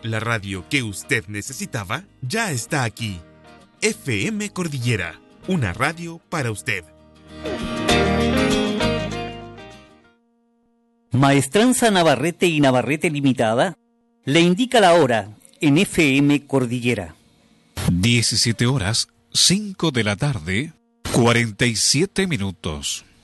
La radio que usted necesitaba ya está aquí. FM Cordillera, una radio para usted. Maestranza Navarrete y Navarrete Limitada le indica la hora en FM Cordillera. 17 horas, 5 de la tarde, 47 minutos.